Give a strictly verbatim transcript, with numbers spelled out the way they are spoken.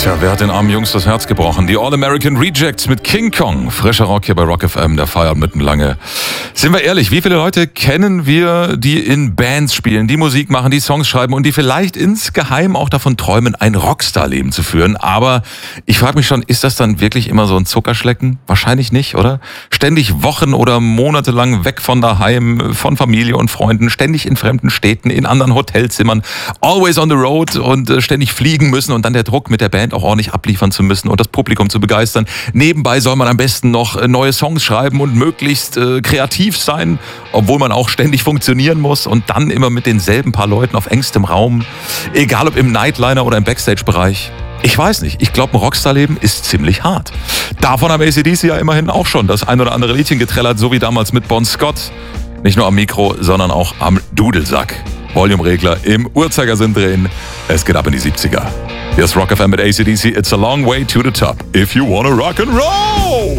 Tja, wer hat den armen Jungs das Herz gebrochen? Die All-American Rejects mit King Kong. Frischer Rock hier bei Rock F M, der feiert mitten lange. Sind wir ehrlich, wie viele Leute kennen wir, die in Bands spielen, die Musik machen, die Songs schreiben und die vielleicht insgeheim auch davon träumen, ein Rockstar-Leben zu führen? Aber ich frage mich schon, ist das dann wirklich immer so ein Zuckerschlecken? Wahrscheinlich nicht, oder? Ständig Wochen oder Monate lang weg von daheim, von Familie und Freunden, ständig in fremden Städten, in anderen Hotelzimmern, always on the road und äh, ständig fliegen müssen und dann der Druck mit der Band auch ordentlich abliefern zu müssen und das Publikum zu begeistern. Nebenbei soll man am besten noch äh, neue Songs schreiben und möglichst äh, kreativ sein, obwohl man auch ständig funktionieren muss und dann immer mit denselben paar Leuten auf engstem Raum, egal ob im Nightliner oder im Backstage-Bereich. Ich weiß nicht, ich glaube, ein Rockstar-Leben ist ziemlich hart. Davon haben A C D C ja immerhin auch schon das ein oder andere Liedchen getrellert, so wie damals mit Bon Scott. Nicht nur am Mikro, sondern auch am Dudelsack. Volumeregler im Uhrzeigersinn drehen. Es geht ab in die siebziger. Hier ist Rock F M mit A C D C. It's a long way to the top if you wanna rock and roll!